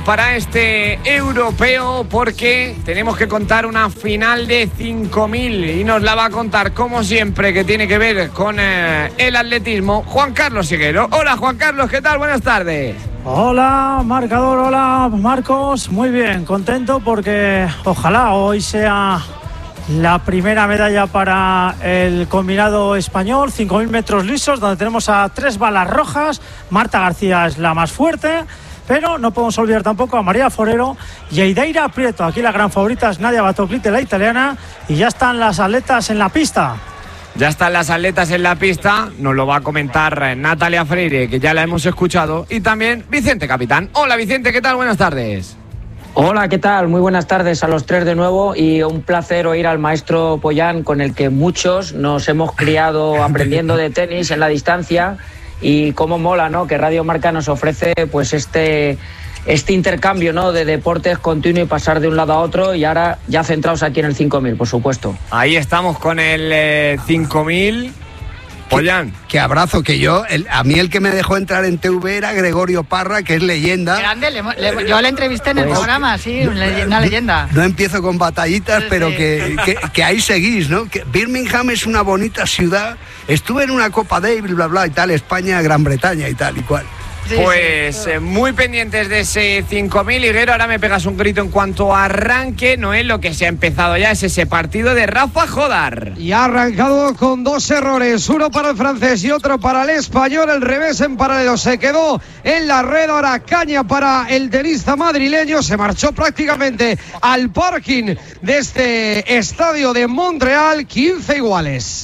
Para este europeo, porque tenemos que contar una final de 5.000 y nos la va a contar, como siempre, que tiene que ver con el atletismo, Juan Carlos Siguero. Hola Juan Carlos, ¿qué tal? Buenas tardes. Hola marcador, hola Marcos, muy bien, contento porque ojalá hoy sea la primera medalla para el combinado español, 5.000 metros lisos, donde tenemos a 3 balas rojas. Marta García es la más fuerte, pero no podemos olvidar tampoco a María Forero y a Idaira Prieto. Aquí la gran favorita es Nadia Battocliti, la italiana, y ya están las atletas en la pista. Ya están las atletas en la pista, nos lo va a comentar Natalia Freire, que ya la hemos escuchado, y también Vicente Capitán. Hola Vicente, ¿qué tal? Buenas tardes. Hola, ¿qué tal? Muy buenas tardes a los tres de nuevo y un placer oír al maestro Pollán, con el que muchos nos hemos criado aprendiendo de tenis en la distancia, y cómo mola, ¿no?, que Radio Marca nos ofrece pues este intercambio, ¿no?, de deportes continuo y pasar de un lado a otro, y ahora ya centrados aquí en el 5.000, por supuesto. Ahí estamos con el 5.000. Pollán. Qué abrazo, que a mí el que me dejó entrar en TV era Gregorio Parra, que es leyenda. Grande, yo le entrevisté en el programa, sí, una leyenda. No empiezo con batallitas, pero sí. Que ahí seguís, ¿no? Que Birmingham es una bonita ciudad. Estuve en una Copa Davis, bla, bla, y tal, España, Gran Bretaña y tal y cual. Sí, pues sí. Muy pendientes de ese 5.000, Higuero. Ahora me pegas un grito en cuanto a arranque. Noel, lo que se ha empezado ya es ese partido de Rafa Jodar. Y ha arrancado con 2 errores, uno para el francés y otro para el español. El revés en paralelo se quedó en la red. Ahora caña para el tenista madrileño. Se marchó prácticamente al parking de este estadio de Montreal. 15 iguales.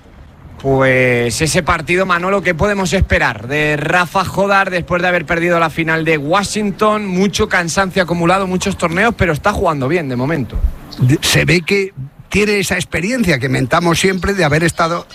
Pues ese partido, Manolo, ¿qué podemos esperar de Rafa Jodar después de haber perdido la final de Washington? Mucho cansancio acumulado, muchos torneos, pero está jugando bien de momento. Se ve que tiene esa experiencia que mentamos siempre de haber estado,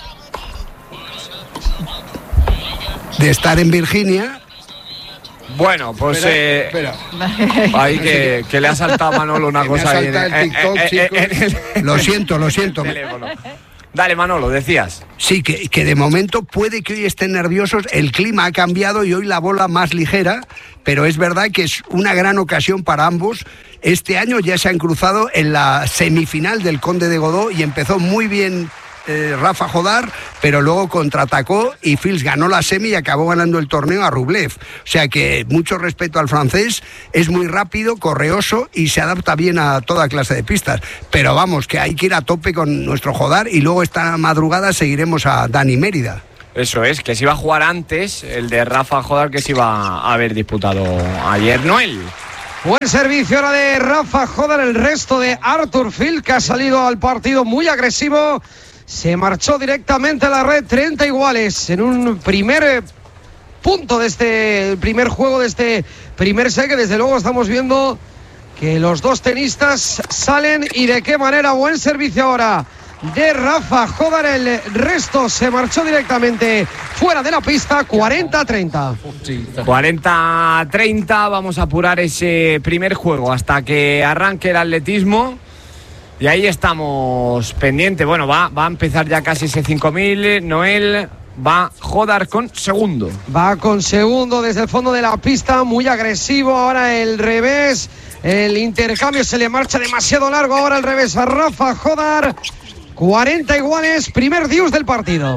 de estar en Virginia. Bueno, pues espera. Ahí que le ha saltado a Manolo una cosa ahí el TikTok, Lo siento. Teléfono. Dale, Manolo, decías. Sí, que de momento puede que hoy estén nerviosos. El clima ha cambiado y hoy la bola más ligera, pero es verdad que es una gran ocasión para ambos. Este año ya se han cruzado en la semifinal del Conde de Godó y empezó muy bien Rafa Jodar, pero luego contraatacó y Fils ganó la semi y acabó ganando el torneo a Rublev. O sea que mucho respeto al francés, es muy rápido, correoso y se adapta bien a toda clase de pistas. Pero vamos, que hay que ir a tope con nuestro Jodar, y luego esta madrugada seguiremos a Dani Mérida. Eso es, que se iba a jugar antes el de Rafa Jodar, que se iba a haber disputado ayer. Noel. Buen servicio ahora de Rafa Jodar. El resto de Arthur Fils, que ha salido al partido muy agresivo. Se marchó directamente a la red. 30 iguales en un primer punto de este primer juego, de este primer set, que desde luego estamos viendo que los dos tenistas salen, y de qué manera. Buen servicio ahora de Rafa Jodar. El resto se marchó directamente fuera de la pista. 40-30. 40-30, vamos a apurar ese primer juego hasta que arranque el atletismo. Y ahí estamos pendientes. Bueno, va a empezar ya casi ese 5.000. Noel, va Jodar con segundo. Va con segundo desde el fondo de la pista, muy agresivo. Ahora el revés, el intercambio se le marcha demasiado largo. Ahora el revés a Rafa Jodar. 40 iguales, primer deuce del partido.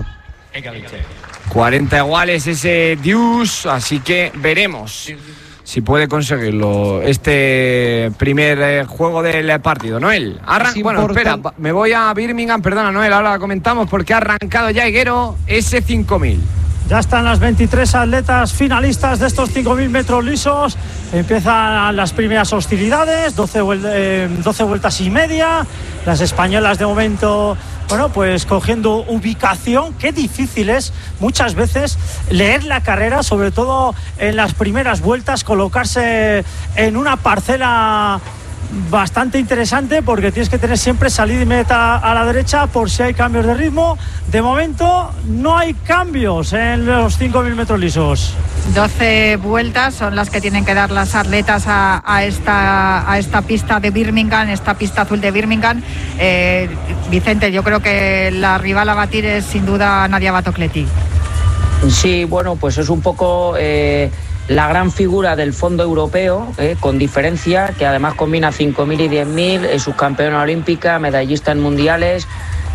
40 iguales ese deuce, así que veremos si puede conseguirlo este primer juego del partido. Noel, bueno, espera, me voy a Birmingham, perdona Noel, ahora la comentamos porque ha arrancado ya, Higuero, ese 5.000. Ya están las 23 atletas finalistas de estos 5.000 metros lisos. Empiezan las primeras hostilidades, 12 vueltas y media. Las españolas de momento, bueno, pues cogiendo ubicación. Qué difícil es muchas veces leer la carrera, sobre todo en las primeras vueltas, colocarse en una parcela bastante interesante, porque tienes que tener siempre salida y meta a la derecha por si hay cambios de ritmo. De momento no hay cambios en los 5.000 metros lisos. 12 vueltas son las que tienen que dar las atletas a esta pista de Birmingham, esta pista azul de Birmingham. Vicente, yo creo que la rival a batir es sin duda Nadia Battocliti. Sí, bueno, pues es un poco la gran figura del fondo europeo, con diferencia, que además combina 5.000 y 10.000, es subcampeona olímpica, medallista en mundiales.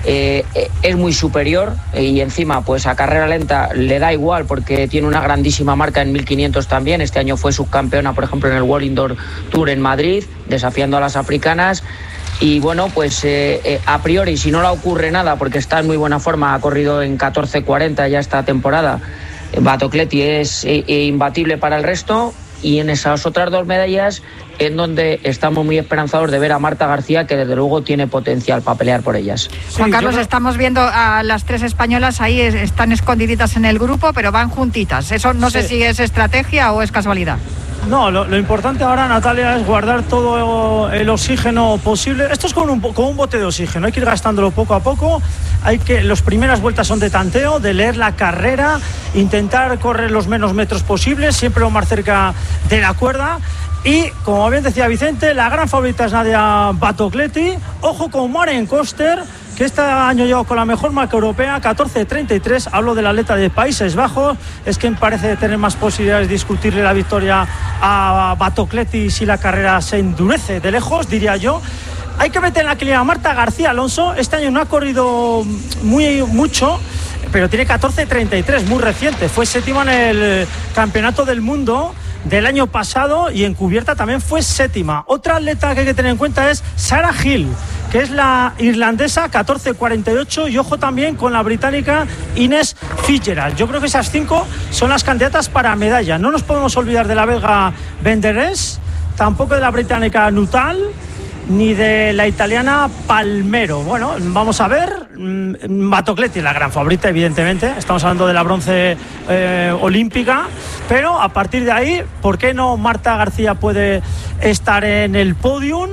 Es muy superior y encima pues a carrera lenta le da igual porque tiene una grandísima marca en 1500 también. Este año fue subcampeona, por ejemplo, en el World Indoor Tour en Madrid, desafiando a las africanas. Y bueno, pues a priori, si no le ocurre nada, porque está en muy buena forma, ha corrido en 14:40 ya esta temporada, Batocletti es imbatible para el resto. Y en esas otras 2 medallas en donde estamos muy esperanzados de ver a Marta García, que desde luego tiene potencial para pelear por ellas. Juan Carlos, estamos viendo a las 3 españolas ahí, están escondiditas en el grupo, pero van juntitas. Eso no sé si es estrategia o es casualidad. No, lo importante ahora, Natalia, es guardar todo el oxígeno posible. Esto es como un bote de oxígeno, hay que ir gastándolo poco a poco. Las primeras vueltas son de tanteo, de leer la carrera, intentar correr los menos metros posibles, siempre lo más cerca de la cuerda. Y, como bien decía Vicente, la gran favorita es Nadia Batocletti. Ojo con Maren Koster, que este año llegó con la mejor marca europea, 14:33. Hablo del atleta de Países Bajos. Es quien parece tener más posibilidades de discutirle la victoria a Batocletti si la carrera se endurece de lejos, diría yo. Hay que meter en la quiniela a Marta García Alonso. Este año no ha corrido mucho, pero tiene 14:33, muy reciente. Fue séptima en el Campeonato del Mundo del año pasado y en cubierta también fue séptima. Otra atleta que hay que tener en cuenta es Sarah Hill, que es la irlandesa, 14:48, y ojo también con la británica Ines Fitzgerald. Yo creo que esas 5 son las candidatas para medalla. No nos podemos olvidar de la belga Benderes, tampoco de la británica Nuttall, ni de la italiana Palmero. Bueno, vamos a ver. Batocletti es la gran favorita, evidentemente. Estamos hablando de la bronce olímpica, pero a partir de ahí, ¿por qué no Marta García puede estar en el podium?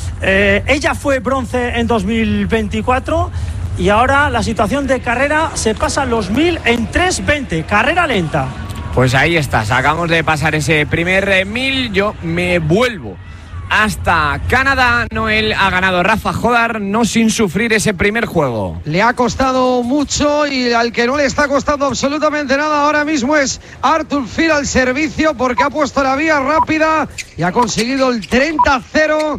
Ella fue bronce en 2024 y ahora la situación de carrera se pasa los 1000 en 3:20, carrera lenta. Pues ahí está, acabamos de pasar ese primer 1000, yo me vuelvo hasta Canadá. Noel, ha ganado Rafa Jodar, no sin sufrir ese primer juego. Le ha costado mucho y al que no le está costando absolutamente nada ahora mismo es Arthur Fil al servicio, porque ha puesto la vía rápida y ha conseguido el 30-0.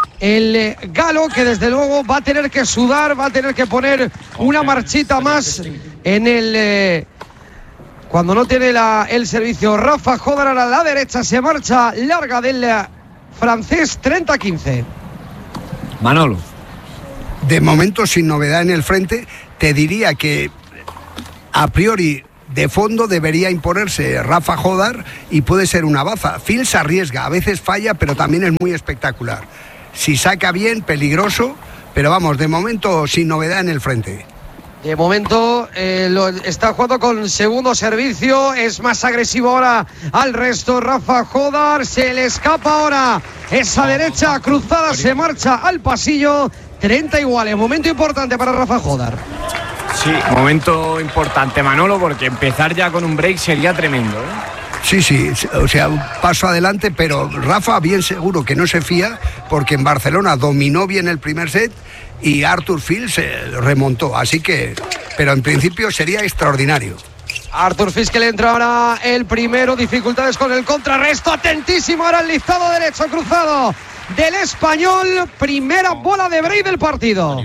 El galo, que desde luego va a tener que sudar, va a tener que poner una marchita más en el... cuando no tiene el servicio. Rafa Jodar a la derecha, se marcha larga del francés, 30-15. Manolo. De momento sin novedad en el frente, te diría que a priori de fondo debería imponerse Rafa Jodar y puede ser una baza. Phil se arriesga, a veces falla, pero también es muy espectacular. Si saca bien, peligroso, pero vamos, de momento sin novedad en el frente. De momento lo está jugando con segundo servicio, es más agresivo ahora al resto. Rafa Jodar, se le escapa ahora esa derecha cruzada, se marcha al pasillo, 30 iguales. Momento importante para Rafa Jodar. Sí, momento importante, Manolo, porque empezar ya con un break sería tremendo, Sí, o sea, un paso adelante, pero Rafa bien seguro que no se fía, porque en Barcelona dominó bien el primer set y Arthur Fil se remontó, así que, pero en principio sería extraordinario. Arthur Fil, que le entra ahora el primero, dificultades con el contrarresto, atentísimo ahora el listado derecho cruzado del español, primera bola de break del partido.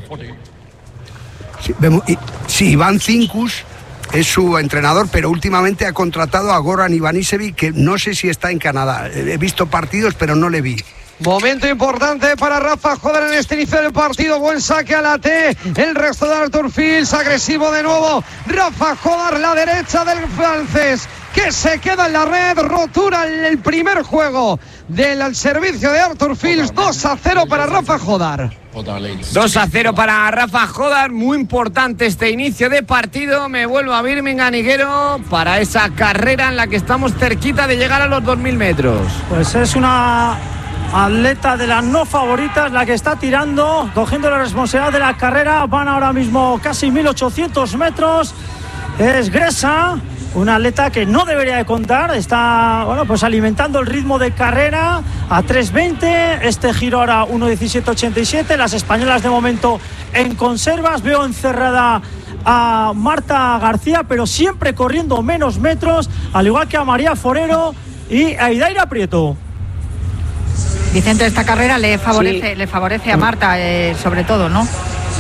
Sí, Iván Cincus es su entrenador, pero últimamente ha contratado a Goran Ivanisevic, que no sé si está en Canadá. He visto partidos, pero no le vi. Momento importante para Rafa Jodar en este inicio del partido. Buen saque a la T. El resto de Arthur Fil, agresivo de nuevo. Rafa Jodar, la derecha del francés, que se queda en la red. Rotura en el primer juego del servicio de Arthur Fil. 2-0 para Rafa Jodar. 2-0 para Rafa Jodar, muy importante este inicio de partido. Me vuelvo a Birmingham, Higuero, para esa carrera en la que estamos cerquita de llegar a los 2000 metros. Pues es una atleta de las no favoritas la que está tirando, cogiendo la responsabilidad de la carrera. Van ahora mismo casi 1800 metros. Es Gresa, una atleta que no debería de contar, está pues alimentando el ritmo de carrera a 3:20, este giro ahora 1:17.87, las españolas de momento en conservas. Veo encerrada a Marta García, pero siempre corriendo menos metros, al igual que a María Forero, y a Idaira Prieto. Vicente, esta carrera le favorece a Marta, sobre todo, ¿no?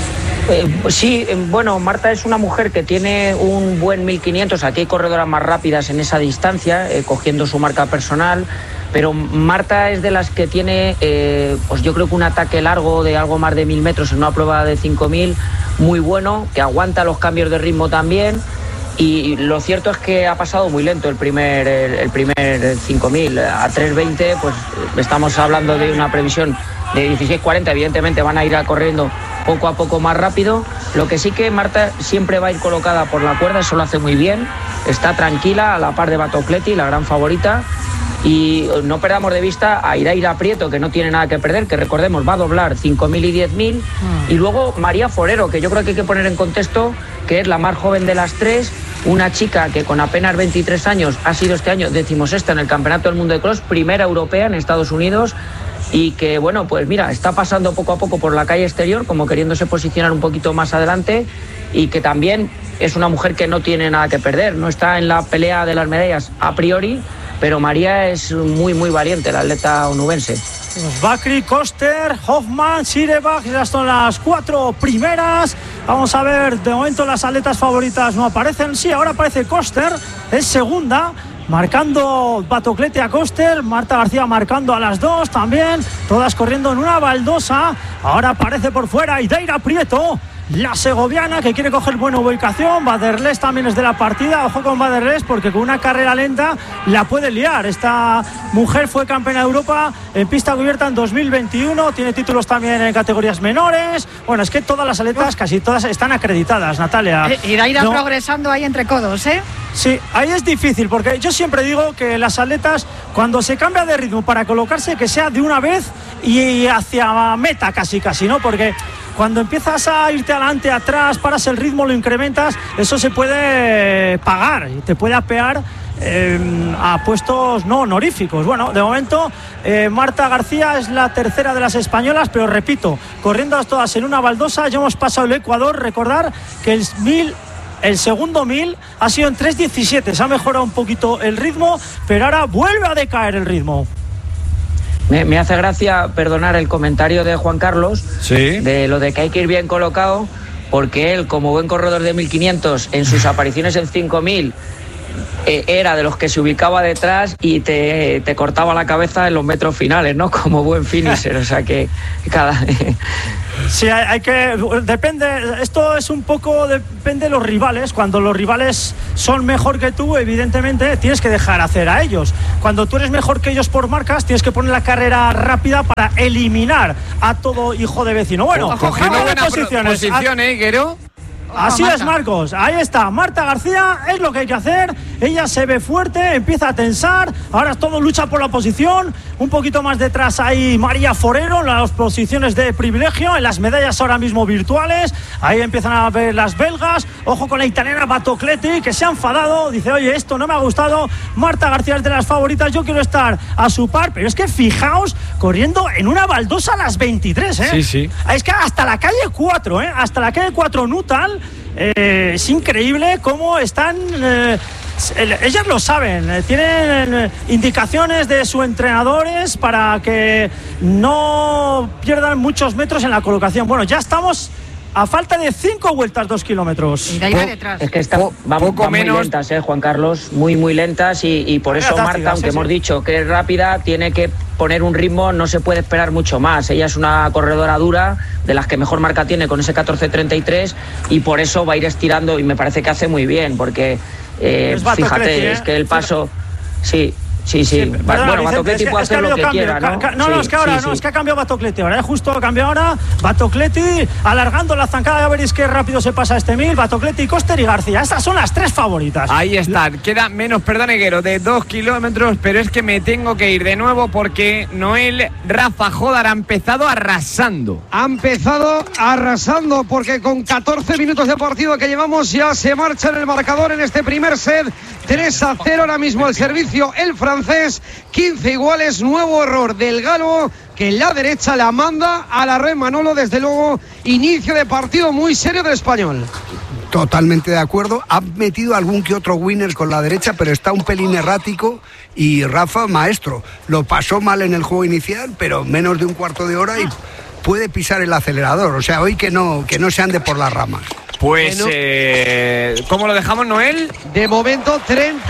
Pues sí, bueno, Marta es una mujer que tiene un buen 1500, aquí hay corredoras más rápidas en esa distancia, cogiendo su marca personal, pero Marta es de las que tiene, pues yo creo que un ataque largo de algo más de 1000 metros en una prueba de 5000, muy bueno, que aguanta los cambios de ritmo también. Y lo cierto es que ha pasado muy lento el primer 5000 a 3:20, pues estamos hablando de una previsión de 16:40, evidentemente van a ir corriendo poco a poco más rápido. Lo que sí que Marta siempre va a ir colocada por la cuerda, eso lo hace muy bien, está tranquila a la par de Batocletti, la gran favorita. Y no perdamos de vista a Idaira Prieto, que no tiene nada que perder, que recordemos va a doblar 5.000 y 10.000. Y luego María Forero, que yo creo que hay que poner en contexto que es la más joven de las tres, una chica que con apenas 23 años ha sido este año 16ª en el Campeonato del Mundo de Cross, primera europea en Estados Unidos, y que bueno, pues mira, está pasando poco a poco por la calle exterior, como queriéndose posicionar un poquito más adelante, y que también es una mujer que no tiene nada que perder, no está en la pelea de las medallas a priori, pero María es muy muy valiente, la atleta onubense. Bakri, Koster, Hoffman, Sirebach, ya son las 4 primeras. Vamos a ver, de momento las atletas favoritas no aparecen. Sí, ahora aparece Koster, es segunda, marcando Batocletti a Koster, Marta García marcando a las 2 también, todas corriendo en una baldosa. Ahora aparece por fuera Idaira Prieto, la segoviana, que quiere coger buena ubicación. Baderles también es de la partida. Ojo con Baderles, porque con una carrera lenta la puede liar. Esta mujer fue campeona de Europa en pista cubierta en 2021, tiene títulos también en categorías menores. Bueno, es que todas las atletas, casi todas, están acreditadas, Natalia. Idaira progresando ahí entre codos, ¿eh? Sí, ahí es difícil, porque yo siempre digo que las atletas, cuando se cambia de ritmo para colocarse, que sea de una vez y hacia meta casi, ¿no? Porque cuando empiezas a irte adelante, atrás, paras el ritmo, lo incrementas, eso se puede pagar y te puede apear a puestos no honoríficos. Bueno, de momento Marta García es la tercera de las españolas, pero repito, corriendo todas en una baldosa. Ya hemos pasado el Ecuador. Recordar que el segundo 1000 ha sido en 3:17, se ha mejorado un poquito el ritmo, pero ahora vuelve a decaer el ritmo. Me hace gracia, perdonar el comentario de Juan Carlos, ¿sí?, de lo de que hay que ir bien colocado, porque él, como buen corredor de 1500, en sus apariciones en 5000, era de los que se ubicaba detrás y te cortaba la cabeza en los metros finales, ¿no? Como buen finisher, o sea que cada... Sí, hay que... Depende, esto es un poco... Depende de los rivales. Cuando los rivales son mejor que tú, evidentemente, tienes que dejar hacer a ellos. Cuando tú eres mejor que ellos por marcas, tienes que poner la carrera rápida para eliminar a todo hijo de vecino. Bueno, cogiendo buena posición, Guero. Así es, Marcos, ahí está Marta García, es lo que hay que hacer. Ella se ve fuerte, empieza a tensar. Ahora todo lucha por la posición. Un poquito más detrás hay María Forero, las posiciones de privilegio, en las medallas ahora mismo virtuales. Ahí empiezan a ver las belgas. Ojo con la italiana Batocletti, que se ha enfadado. Dice, oye, esto no me ha gustado. Marta García es de las favoritas, yo quiero estar a su par. Pero es que fijaos, corriendo en una baldosa a las 23, ¿eh? Sí. Es que hasta la calle 4, ¿eh? Hasta la calle 4 Nutal. Es increíble cómo están... ellas lo saben, tienen indicaciones de sus entrenadores para que no pierdan muchos metros en la colocación. Bueno, ya estamos a falta de 5 vueltas, 2 kilómetros. Y de ahí va detrás. Es que van muy lentas, Juan Carlos, muy lentas, y por eso Marta, aunque hemos dicho que es rápida, tiene que poner un ritmo, no se puede esperar mucho más. Ella es una corredora dura, de las que mejor marca tiene con ese 14:33, y por eso va a ir estirando, y me parece que hace muy bien, porque fíjate, es que el paso... Sí. Bueno, Batocletti puede hacer lo que quiera, ¿no? Es que ahora es que ha cambiado Batocletti. Ahora justo ha cambiado ahora. Batocletti alargando la zancada. Ya veréis qué rápido se pasa este 1000. Batocletti, Koster y García. Estas son las tres favoritas. Ahí están. Queda menos, perdón, Guero, de 2 kilómetros, pero es que me tengo que ir de nuevo porque Noel Rafa Jodar ha empezado arrasando. Ha empezado arrasando porque con 14 minutos de partido que llevamos ya se marcha en el marcador en este primer set. 3-0 ahora mismo el servicio el francés, 15 iguales, nuevo error del galo que en la derecha la manda a la red. Manolo, desde luego, inicio de partido muy serio del español. Totalmente de acuerdo. Ha metido algún que otro winner con la derecha, pero está un pelín errático. Y Rafa, maestro, lo pasó mal en el juego inicial, pero menos de un cuarto de hora y puede pisar el acelerador. O sea, hoy que no se ande por las ramas. Pues, ¿cómo lo dejamos, Noel? De momento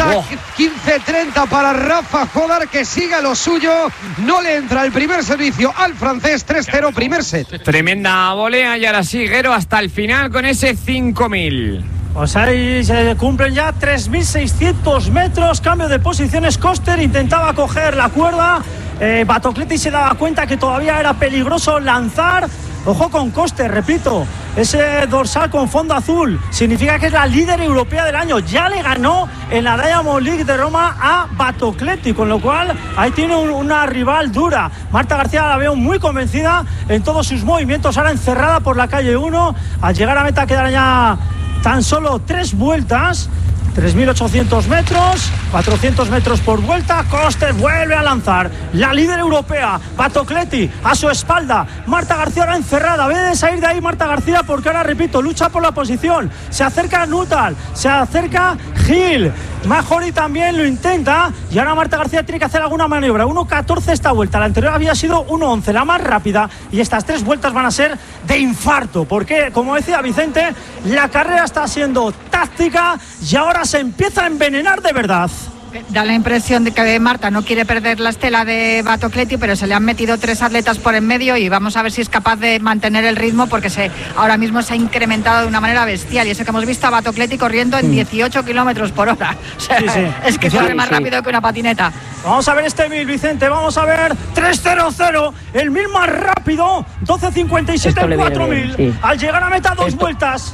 15-30 para Rafa Jodar, que siga lo suyo. No le entra el primer servicio al francés. 3-0 primer set. Tremenda volea y ahora sí, Guero, hasta el final con ese 5000. Pues ahí se cumplen ya 3.600 metros. Cambio de posiciones. Koster intentaba coger la cuerda. Batocletti se daba cuenta que todavía era peligroso lanzar. Ojo con Koster, repito, ese dorsal con fondo azul significa que es la líder europea del año. Ya le ganó en la Diamond League de Roma a Batocletti, con lo cual ahí tiene una rival dura. Marta García la veo muy convencida en todos sus movimientos, ahora encerrada por la calle 1. Al llegar a meta quedan ya tan solo 3 vueltas. 3.800 metros, 400 metros por vuelta. Koster vuelve a lanzar. La líder europea, Batocletti, a su espalda. Marta García ahora encerrada. Debe de salir de ahí Marta García porque ahora, repito, lucha por la posición. Se acerca Nuttall, se acerca Gil. Majori también lo intenta. Y ahora Marta García tiene que hacer alguna maniobra. 1.14 esta vuelta. La anterior había sido 1.11, la más rápida. Y estas 3 vueltas van a ser de infarto. Porque, como decía Vicente, la carrera está siendo táctica y ahora se empieza a envenenar de verdad. Da la impresión de que Marta no quiere perder la estela de Batocletti, pero se le han metido 3 atletas por en medio y vamos a ver si es capaz de mantener el ritmo, porque ahora mismo se ha incrementado de una manera bestial. Y eso que hemos visto a Batocletti corriendo en 18 kilómetros por hora. O sea, es que corre más rápido que una patineta. Vamos a ver este 1000, Vicente. Vamos a ver 3.00, el 1000 más rápido. 12.57 el 4000. Sí. Al llegar a meta 2 vueltas.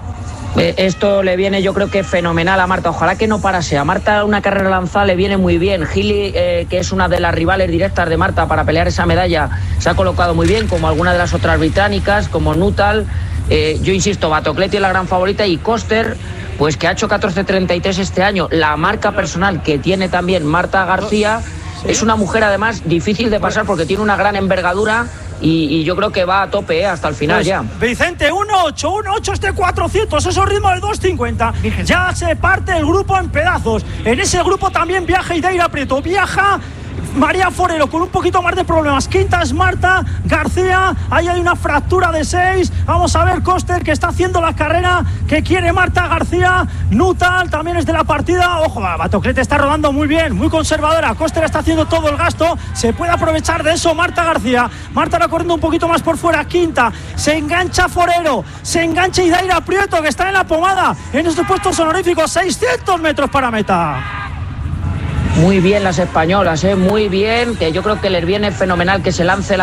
Esto le viene, yo creo que fenomenal a Marta. Ojalá que no parase. A Marta una carrera lanzada le viene muy bien. Gili, que es una de las rivales directas de Marta para pelear esa medalla, se ha colocado muy bien, como alguna de las otras británicas, como Nuttall. Yo insisto, Batocletti es la gran favorita, y Koster, pues que ha hecho 14.33 este año. La marca personal que tiene también Marta García, es una mujer además difícil de pasar porque tiene una gran envergadura. Y yo creo que va a tope hasta el final, pues, ya. Vicente, 1.8 este 400, esos ritmos del 2.50. Ya se parte el grupo en pedazos. En ese grupo también viaja Idaira Prieto. Viaja María Forero con un poquito más de problemas. Quinta es Marta García. Ahí hay una fractura de 6. Vamos a ver Koster, que está haciendo la carrera que quiere Marta García. Nuttall también es de la partida. Ojo, Batocletti está rodando muy bien, muy conservadora. Koster está haciendo todo el gasto. Se puede aprovechar de eso Marta García. Marta ahora corriendo un poquito más por fuera. Quinta. Se engancha Forero. Se engancha Idaira Prieto, que está en la pomada. En estos puestos honoríficos, 600 metros para meta. Muy bien las españolas, muy bien, que yo creo que les viene fenomenal que se lance la